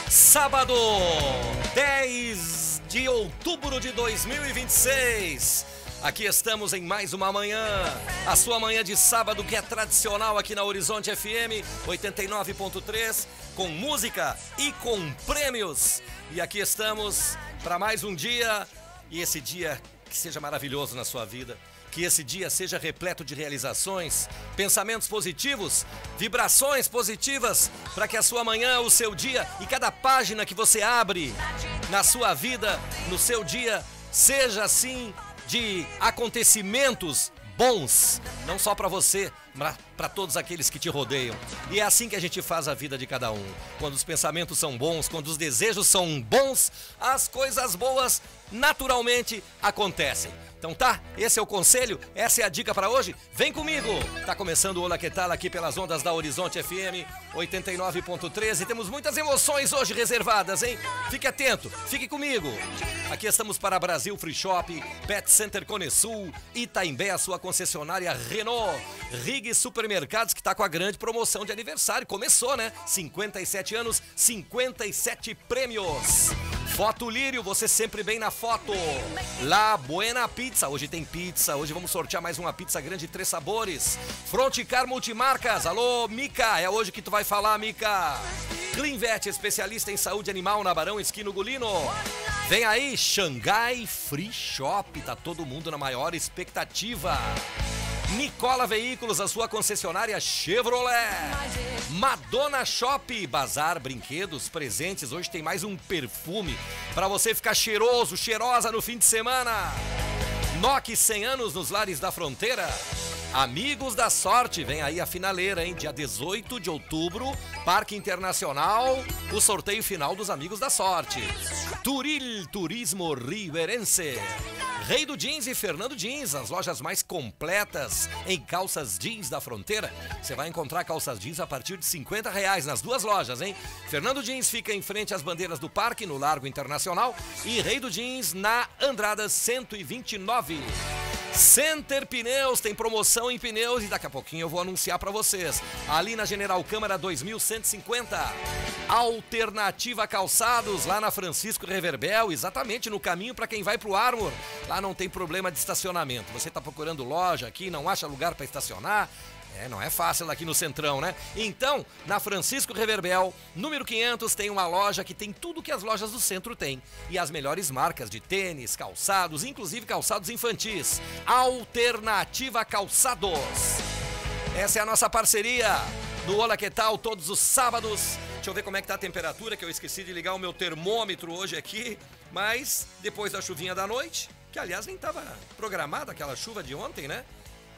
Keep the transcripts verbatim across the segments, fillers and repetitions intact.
Sábado, dez de outubro de dois mil e vinte e seis. Aqui estamos em mais uma manhã, a sua manhã de sábado que é tradicional aqui na Horizonte F M oitenta e nove ponto três, com música e com prêmios. E aqui estamos para mais um dia, e esse dia que seja maravilhoso na sua vida. Que esse dia seja repleto de realizações, pensamentos positivos, vibrações positivas, para que a sua manhã, o seu dia e cada página que você abre na sua vida, no seu dia, seja assim de acontecimentos bons, não só para você, mas para todos aqueles que te rodeiam. E é assim que a gente faz a vida de cada um. Quando os pensamentos são bons, quando os desejos são bons, as coisas boas naturalmente acontecem. Então tá, esse é o conselho, essa é a dica para hoje. Vem comigo! Tá começando o Olá Que Tal aqui pelas ondas da Horizonte F M oitenta e nove ponto três e temos muitas emoções hoje reservadas, hein? Fique atento, fique comigo! Aqui estamos para Brasil Free Shop, Pet Center Conesul, Itaimbé, a sua concessionária Renault, Rig Supermercados, que tá com a grande promoção de aniversário. Começou, né? cinquenta e sete anos, cinquenta e sete prêmios. Foto Lírio, você sempre bem na foto. La Buena Pizza, hoje tem pizza, hoje vamos sortear mais uma pizza grande de três sabores. Fronticar Multimarcas, alô Mica, é hoje que tu vai falar, Mica. Cleanvet, especialista em saúde animal na Barão Esquino Gulino. Vem aí, Xangai Free Shop, tá todo mundo na maior expectativa. Nicola Veículos, a sua concessionária Chevrolet. Madonna Shop, bazar, brinquedos, presentes. Hoje tem mais um perfume para você ficar cheiroso, cheirosa no fim de semana. Nokia cem anos nos lares da fronteira. Amigos da Sorte, vem aí a finaleira, hein? Dia dezoito de outubro, Parque Internacional, o sorteio final dos Amigos da Sorte. Turil Turismo Riverense. Rei do Jeans e Fernando Jeans, as lojas mais completas em calças jeans da fronteira. Você vai encontrar calças jeans a partir de cinquenta reais nas duas lojas, hein? Fernando Jeans fica em frente às bandeiras do parque, no Largo Internacional, e Rei do Jeans na Andrada cento e vinte e nove. Center Pneus tem promoção em pneus e daqui a pouquinho eu vou anunciar para vocês. Ali na General Câmara dois mil cento e cinquenta. Alternativa Calçados, lá na Francisco Reverbel, exatamente no caminho para quem vai pro Armor. Lá não tem problema de estacionamento. Você tá procurando loja aqui, não acha lugar para estacionar? É, não é fácil aqui no Centrão, né? Então, na Francisco Reverbel, número quinhentos, tem uma loja que tem tudo que as lojas do centro têm. E as melhores marcas de tênis, calçados, inclusive calçados infantis. Alternativa Calçados. Essa é a nossa parceria do Olá Que Tal, todos os sábados. Deixa eu ver como é que tá a temperatura, que eu esqueci de ligar o meu termômetro hoje aqui. Mas, depois da chuvinha da noite, que aliás nem estava programada aquela chuva de ontem, né?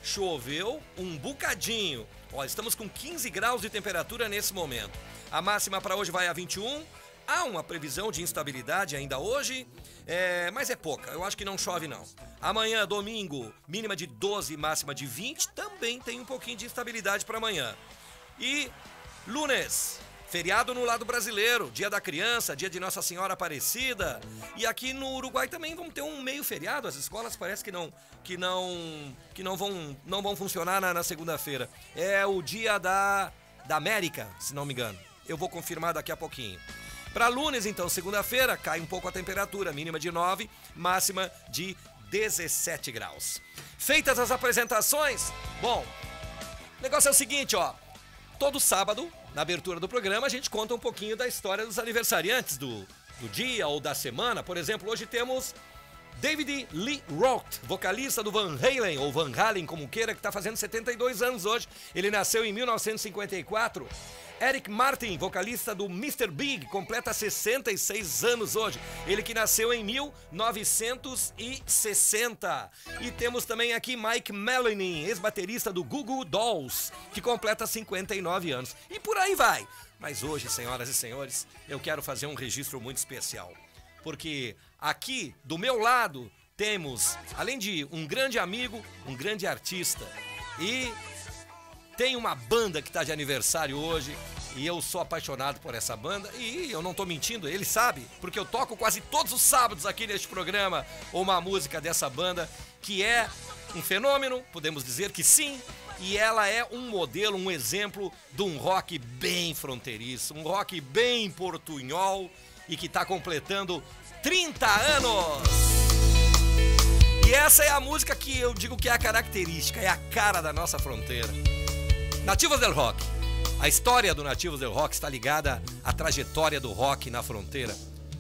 Choveu um bocadinho. Olha, estamos com quinze graus de temperatura nesse momento. A máxima para hoje vai a vinte e um. Há uma previsão de instabilidade ainda hoje, é, mas é pouca. Eu acho que não chove não. Amanhã, domingo, mínima de doze, máxima de vinte. Também tem um pouquinho de instabilidade para amanhã. E lunes, feriado no lado brasileiro, dia da criança, dia de Nossa Senhora Aparecida. E aqui no Uruguai também vamos ter um meio feriado. As escolas parece que não, que não, que não vão, não vão funcionar na, na segunda-feira. É o dia da, da América, se não me engano. Eu vou confirmar daqui a pouquinho. Para lunes, então, segunda-feira, cai um pouco a temperatura, mínima de nove, máxima de dezessete graus. Feitas as apresentações, bom, o negócio é o seguinte, ó. Todo sábado, na abertura do programa, a gente conta um pouquinho da história dos aniversariantes do, do dia ou da semana. Por exemplo, hoje temos David Lee Roth, vocalista do Van Halen, ou Van Halen, como queira, que está fazendo setenta e dois anos hoje. Ele nasceu em mil novecentos e cinquenta e quatro. Eric Martin, vocalista do mister Big, completa sessenta e seis anos hoje. Ele que nasceu em mil novecentos e sessenta. E temos também aqui Mike Melanie, ex-baterista do Goo Goo Dolls, que completa cinquenta e nove anos. E por aí vai. Mas hoje, senhoras e senhores, eu quero fazer um registro muito especial. Porque aqui, do meu lado, temos, além de um grande amigo, um grande artista. E tem uma banda que está de aniversário hoje e eu sou apaixonado por essa banda e eu não estou mentindo, ele sabe, porque eu toco quase todos os sábados aqui neste programa uma música dessa banda que é um fenômeno, podemos dizer que sim, e ela é um modelo, um exemplo de um rock bem fronteiriço, um rock bem portunhol e que está completando trinta anos. E essa é a música que eu digo que é a característica, é a cara da nossa fronteira. Nativos del Rock. A história do Nativos del Rock está ligada à trajetória do rock na fronteira.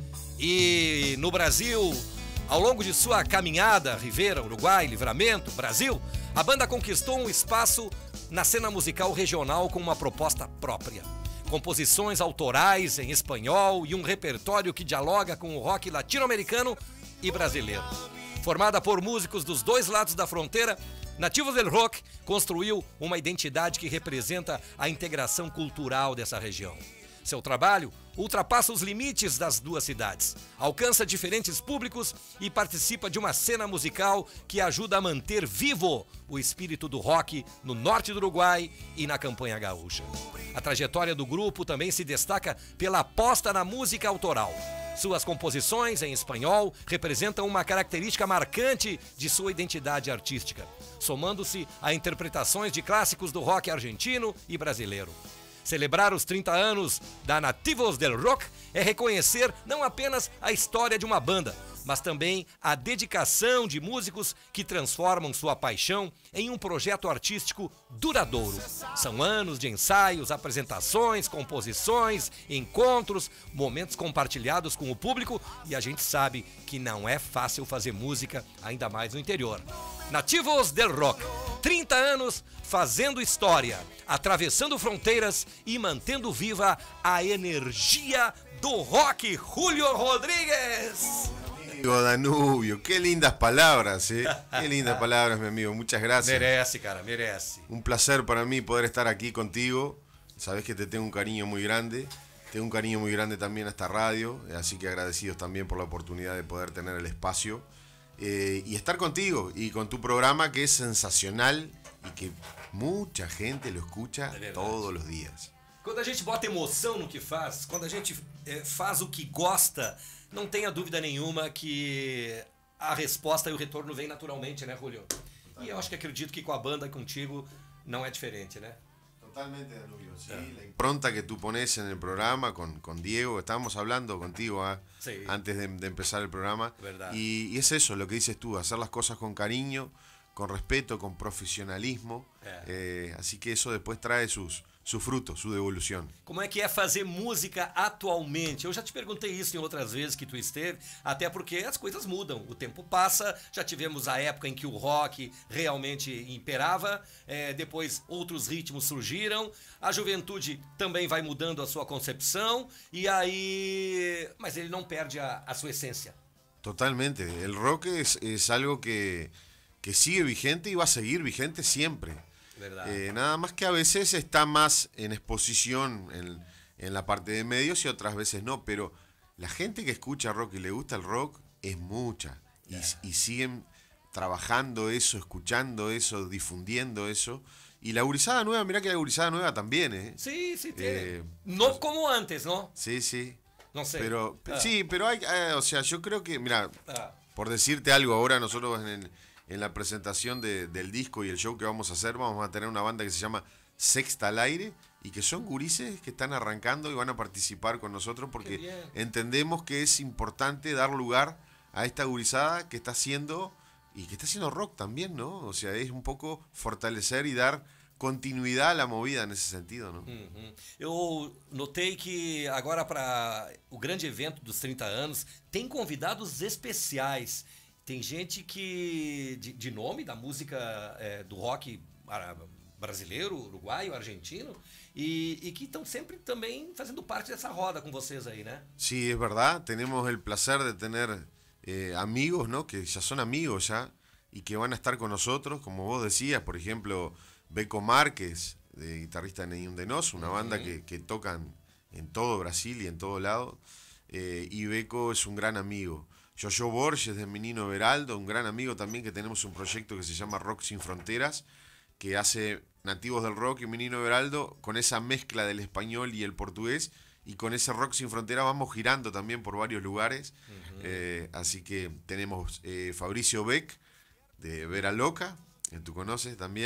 E no Brasil, ao longo de sua caminhada, Rivera, Uruguai, Livramento, Brasil, a banda conquistou um espaço na cena musical regional com uma proposta própria. Composições autorais em espanhol e um repertório que dialoga com o rock latino-americano e brasileiro. Formada por músicos dos dois lados da fronteira, Nativos del Rock construiu uma identidade que representa a integração cultural dessa região. Seu trabalho ultrapassa os limites das duas cidades, alcança diferentes públicos e participa de uma cena musical que ajuda a manter vivo o espírito do rock no norte do Uruguai e na campanha gaúcha. A trajetória do grupo também se destaca pela aposta na música autoral. Suas composições em espanhol representam uma característica marcante de sua identidade artística, somando-se a interpretações de clássicos do rock argentino e brasileiro. Celebrar os trinta anos da Nativos del Rock é reconhecer não apenas a história de uma banda, mas também a dedicação de músicos que transformam sua paixão em um projeto artístico duradouro. São anos de ensaios, apresentações, composições, encontros, momentos compartilhados com o público e a gente sabe que não é fácil fazer música, ainda mais no interior. Nativos del Rock, trinta anos fazendo história, atravessando fronteiras e mantendo viva a energia do rock. Julio Rodríguez. Amigo Danubio, qué lindas palabras, ¿eh? Qué lindas palabras, mi amigo. Muchas gracias. Merece, cara, merece. Un placer para mí poder estar aquí contigo. Sabes que te tengo un cariño muy grande. Tengo un cariño muy grande también a esta radio, así que agradecidos también por la oportunidad de poder tener el espacio eh, y estar contigo y con tu programa que es sensacional y que mucha gente lo escucha é todos los días. Quando a gente bota emoção no que faz, quando a gente é, faz o que gosta, não tenha dúvida nenhuma que a resposta e o retorno vem naturalmente, né, Julio? E eu acho que acredito que com a banda e contigo não é diferente, né? Totalmente, Danubio, sí. Ah. La impronta que tú pones en el programa con, con Diego, estábamos hablando contigo ¿eh? sí. antes de, de empezar el programa. Y, y es eso, lo que dices tú, hacer las cosas con cariño, con respeto, con profesionalismo. É. Eh, así que eso después trae sus, su fruto, su devolución. Como é que é fazer música atualmente? Eu já te perguntei isso em outras vezes que tu esteve, até porque as coisas mudam, o tempo passa, já tivemos a época em que o rock realmente imperava, é, depois outros ritmos surgiram, a juventude também vai mudando a sua concepção, e aí... mas ele não perde a, a sua essência. Totalmente, el rock es, es algo que, que sigue vigente y va a seguir vigente siempre. Eh, nada más que a veces está más en exposición en, en la parte de medios y otras veces no, pero la gente que escucha rock y le gusta el rock es mucha y, yeah. y siguen trabajando eso, escuchando eso, difundiendo eso. Y la gurizada nueva, mirá que la gurizada nueva también, ¿eh? Sí, sí, eh, no como antes, ¿no? Sí, sí. No sé. Pero, ah. Sí, pero hay, eh, o sea, yo creo que, mira, ah. por decirte algo, ahora nosotros en el... En la presentación de, del disco y el show que vamos a hacer, vamos a tener una banda que se llama Sexta al Aire y que son gurises que están arrancando y van a participar con nosotros porque entendemos que es importante dar lugar a esta gurizada que está haciendo y que está haciendo rock también, ¿no? O sea, es un poco fortalecer y dar continuidade a la movida nesse sentido, não? Uhum. Eu notei que agora para o grande evento dos trinta anos tem convidados especiais. Tem gente que de, de nome da música é, do rock brasileiro, uruguaio, argentino e, e que estão sempre também fazendo parte dessa roda com vocês aí, né? Sí, es verdad. Tenemos el placer de tener eh, amigos, ¿no? Que ya son amigos ya y que van a estar con nosotros, como vos decías, por ejemplo, Beco Márquez, de guitarrista de Nenhum de Nós, una banda uh-huh. que, que tocan en todo Brasil y en todo lado. Eh, y Beco es un gran amigo. Yoyo Borges de Menino Beraldo, un gran amigo también que tenemos un proyecto que se llama Rock Sin Fronteras, que hace Nativos del Rock y Menino Beraldo con esa mezcla del español y el portugués, y con ese Rock Sin Fronteras vamos girando también por varios lugares. Uh-huh. eh, así que tenemos eh, Fabricio Beck de Vera Loca, que tú conoces también,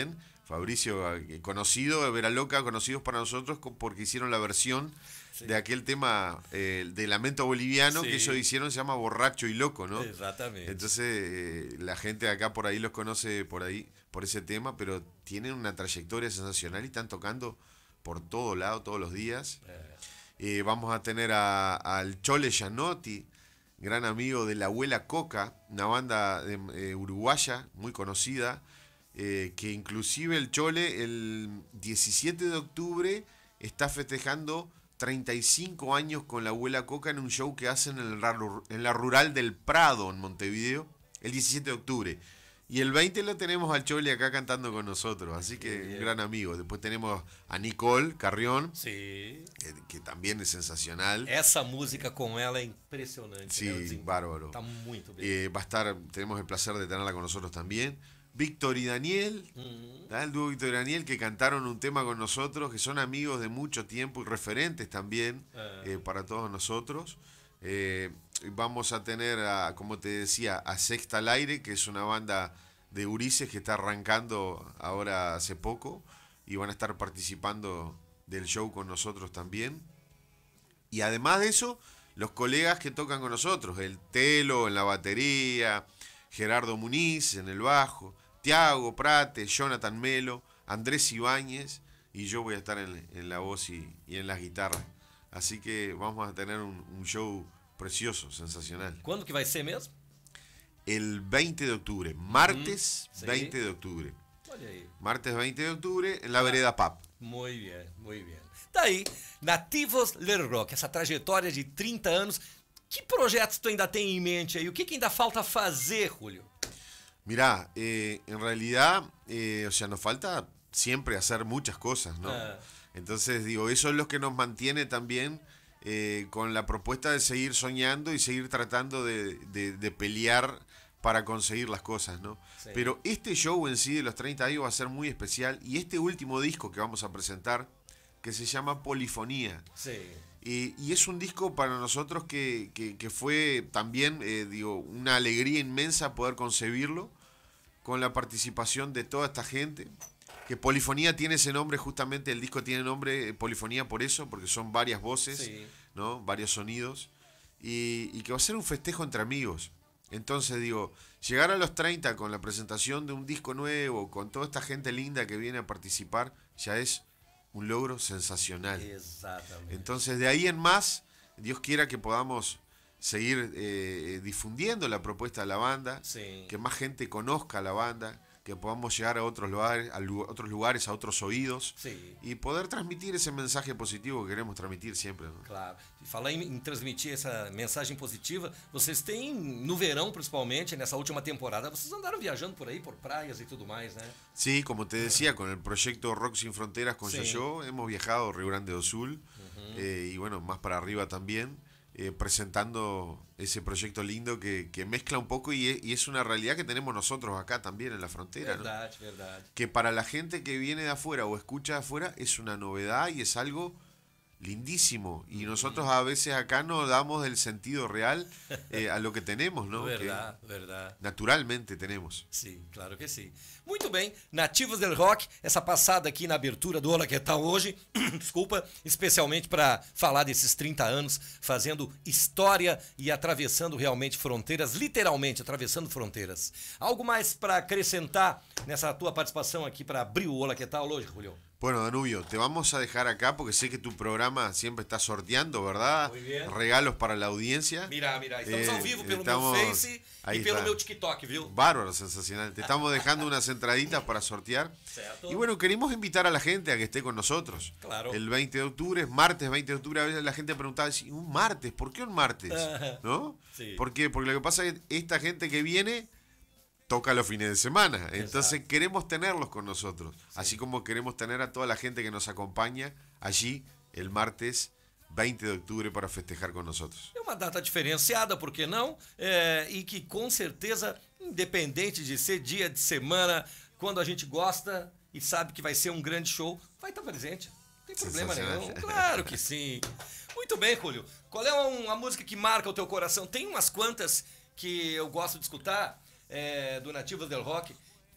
Fabricio, eh, conocido, Vera Loca, conocidos para nosotros co- porque hicieron la versión Sí. de aquel tema eh, de Lamento Boliviano Sí. que ellos hicieron, se llama Borracho y Loco, ¿no? Exatamente. Entonces, eh, la gente de acá por ahí los conoce por ahí, por ese tema, pero tienen una trayectoria sensacional y están tocando por todo lado, todos los días. É. Eh, vamos a tener a- al Chole Gianotti, gran amigo de la Abuela Coca, una banda de, eh, uruguaya muy conocida, eh, que inclusive el Chole el diecisiete de octubre está festejando treinta y cinco años con la Abuela Coca en un show que hacen en, el, ra- en la Rural del Prado, en Montevideo, el diecisiete de octubre. Y el veinte lo tenemos al Chole acá cantando con nosotros, así que Bien. un gran amigo. Después tenemos a Nicole Carrión, Sim. que, que también es sensacional. Essa música com ela é impressionante. Sí, né? O desempenho. bárbaro. Tá muito bem. Eh, va a estar, tenemos el placer de tenerla con nosotros también. Víctor y Daniel, Uhum. ¿tá? El dúo Víctor y Daniel, que cantaron un tema con nosotros, que son amigos de mucho tiempo y referentes también Ah. eh, para todos nosotros. Eh, vamos a tener, a, como te decía, a Sexta al Aire, que es una banda de Ulises que está arrancando ahora hace poco y van a estar participando del show con nosotros también. Y además de eso, los colegas que tocan con nosotros, el Telo en la batería, Gerardo Muniz en el bajo, Tiago Prate, Jonathan Melo, Andrés Ibáñez y yo voy a estar en, en la voz y, y en las guitarras. Así que vamos a tener un, un show precioso, sensacional. Quando que vai ser mesmo? El veinte de octubre, martes sí. veinte de octubre. Olha aí. Martes veinte de octubre en la vereda Pap. Muito bem, muito bem. Daí, Nativos Little Rock, essa trajetória de trinta anos. Que projetos tu ainda tem em mente aí? O que, que ainda falta fazer, Julio? Mirá, eh, en realidad, eh, o sea, nos falta siempre hacer muchas cosas, ¿no? Ah. Entonces, digo, eso es lo que nos mantiene también eh, con la propuesta de seguir soñando y seguir tratando de, de- de pelear para conseguir las cosas, ¿no? Sí. Pero este show en sí de los treinta años va a ser muy especial y este último disco que vamos a presentar, que se llama Polifonía, Sim. eh, y es un disco para nosotros que, que- que fue también, eh, digo, una alegría inmensa poder concebirlo con la participación de toda esta gente. Que Polifonía tiene ese nombre, justamente el disco tiene nombre eh, Polifonía por eso, porque son varias voces, Sí. ¿no? Varios sonidos, y, y que va a ser un festejo entre amigos. Entonces digo, llegar a los treinta con la presentación de un disco nuevo, con toda esta gente linda que viene a participar, ya es un logro sensacional. Exatamente. Entonces, de ahí en más, Dios quiera que podamos seguir eh, difundiendo la propuesta de la banda, Sim. que más gente conozca la banda, que podamos llegar a otros lugares, a lu- otros lugares, a otros oídos, Sim. y poder transmitir esse mensaje positivo que queremos transmitir siempre, ¿no? Claro. E falar em, em transmitir essa mensagem positiva, vocês têm, no verão principalmente, nessa última temporada, vocês andaram viajando por aí, por praias e tudo mais, né? Sí, como te decía, con el proyecto Rock Sin Fronteras con Sí. Yo-Yo, hemos viajado a Río Grande do Sul, eh, y bueno, más para arriba también, eh, presentando ese proyecto lindo que, que mezcla un poco y es, y es una realidad que tenemos nosotros acá también en la frontera, ¿no? Verdade, verdade. Que para la gente que viene de afuera o escucha de afuera es una novedad y es algo lindísimo. Y nosotros a veces acá no damos el sentido real eh, a lo que tenemos, ¿no? Verdade, verdade. Que naturalmente tenemos. Sim, claro que sim. Muito bem, Nativos del Rock, essa passada aqui na abertura do Olá Que Tal hoje, desculpa, especialmente para falar desses trinta anos, fazendo história e atravessando realmente fronteiras, literalmente atravessando fronteiras. Algo mais para acrescentar nessa tua participação aqui para abrir o Olá Que Tal hoje, Julio? Bueno, Danubio, te vamos a dejar acá porque sé que tu programa siempre está sorteando, ¿verdad? Muy bien. Regalos para la audiencia. Mira, mira, estamos Eh, ao vivo pelo estamos- meu Face ahí e pelo está. meu TikTok, viu? Bárbaro, sensacional. Te estamos dejando unas entraditas para sortear. Certo. Y bueno, queremos invitar a la gente a que esté con nosotros. Claro. El veinte de octubre, martes veinte de octubre, a veces la gente preguntaba, "¿Sí, un martes? ¿Por qué un martes? Ajá. ¿No? Sí. ¿Por qué? Porque lo que pasa es que esta gente que viene toca los fines de semana. Entonces queremos tenerlos con nosotros. Así como queremos tener a toda la gente que nos acompaña allí el martes veinte de octubre para festejar con nosotros. É uma data diferenciada, por que não? É, e que com certeza, independente de ser dia de semana, quando a gente gosta e sabe que vai ser um grande show, vai estar presente. Não tem problema Sensacional. nenhum. Claro que sim. Muito bem, Julio. Qual é uma música que marca o teu coração? Tem umas quantas que eu gosto de escutar é, do Nativos del Rock.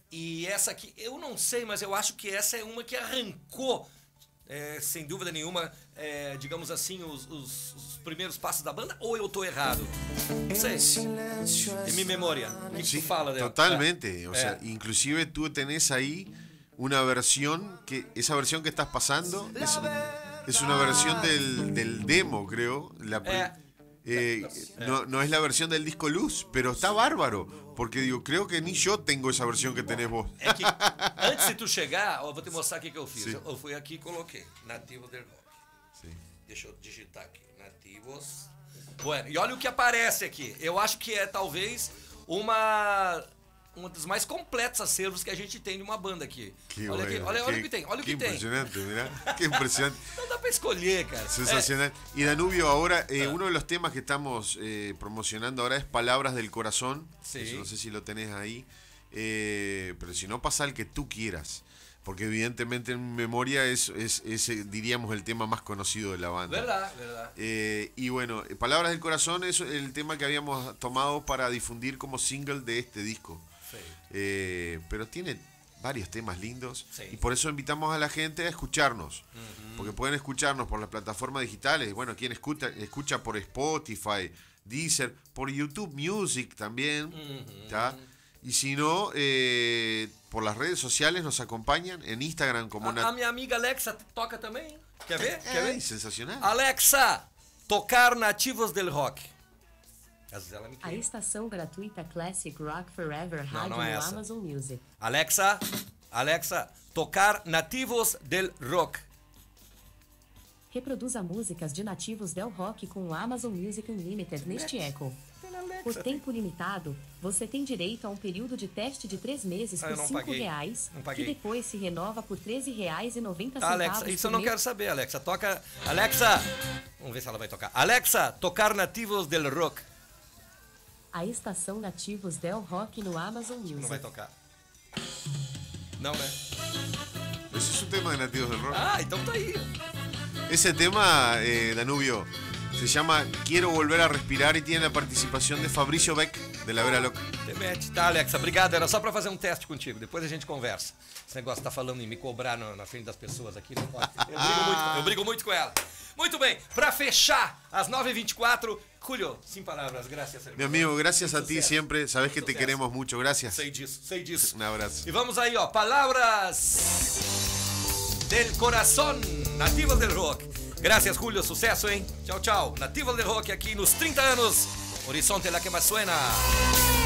E essa aqui, eu não sei, mas eu acho que essa é uma que arrancou, é, sem dúvida nenhuma, é, digamos assim, os, os, os primeiros passos da banda, ou eu tô errado? Não sei. Em minha memória. O que, que tu fala dela? Totalmente. É. O sea, É. inclusive tú tenés ahí una versión, que esa versión que estás pasando es, es una versión del, del demo, creo. La, Eh. eh, no, no es la versión del disco Luz, pero está bárbaro. Porque digo, creo que ni yo tengo esa versión que tenés vos. É que antes de tu chegar, ó, eu vou te mostrar o que, que eu fiz. Sim. Eu, eu fui aqui e coloquei Nativos del Rock. Sí. Deixa eu digitar aqui. Nativos. Bueno, e olha o que aparece aqui. Eu acho que é talvez uma um dos mais completos acervos que a gente tem de uma banda aqui. Qué olha, aqui, bueno, olha, olha qué- o que tem, olha o qué que tem. impresionante, mirá. Qué impresionante. Não dá pra escolher, cara. Sensacional. Y Danubio, ahora eh, uno de los temas que estamos eh, promocionando ahora es Palabras del Corazón. Sí. Eso no sé si lo tenés ahí. Eh, pero si no, pasa el que tú quieras. Porque evidentemente en memoria es, es, es, eh, diríamos, el tema más conocido de la banda. Verdad, verdad. Eh, y bueno, eh, Palabras del Corazón es el tema que habíamos tomado para difundir como single de este disco. Sí. Eh, pero tiene varios temas lindos, Sí. y por eso invitamos a la gente a escucharnos, porque pueden escucharnos por las plataformas digitales. Bueno, quien escucha, escucha por Spotify, Deezer, por YouTube Music también, ¿tá? Y si no, eh, por las redes sociales nos acompañan en Instagram como A, Nat- a minha amiga Alexa toca também. Quer ver? Quer Ay, ver? sensacional. Alexa, tocar Nativos del Rock. Às vezes ela me A quer. estação gratuita Classic Rock Forever Rádio não é no essa. Amazon Music. Alexa, Alexa, tocar Nativos del Rock. Reproduza músicas de nativos del rock com o Amazon Music Unlimited neste Echo. Por tempo limitado, você tem direito a um período de teste de três meses Ah, eu por não cinco paguei. reais, Não que paguei. depois se renova por treze reais e noventa Tá, centavos. Alexa, isso eu por não mês. quero saber, Alexa. Toca. Alexa, vamos ver se ela vai tocar. Alexa, tocar Nativos del Rock. A estação Nativos del Rock no Amazon Music. Não vai tocar. Não, né? Ese es un tema de Nativos del Rock. Ah, então tá aí. Ese tema, eh, Danubio, se llama Quiero Volver a Respirar y tiene la participación de Fabricio Beck, de La Vera Loca. Te mete. Tá, Alexa, obrigado. Era só pra fazer um teste contigo. Depois a gente conversa. Esse negócio tá falando em me cobrar no- na frente das pessoas aqui. Não pode. Eu brigo muito, eu brigo muito com ela. Muito bem, pra fechar, às nove e vinte e quatro, Julio, sem palavras, graças, Mi amigo, gracias a ti Suceso. siempre. Sabes que te Suceso. queremos mucho. Gracias. Sei disso, sei disso. Un abrazo. E vamos aí, ó, palavras del corazón, Nativos del Rock. Gracias, Julio, sucesso, hein? Tchau, tchau. Nativos del Rock aqui nos trinta anos. Horizonte la que mais suena.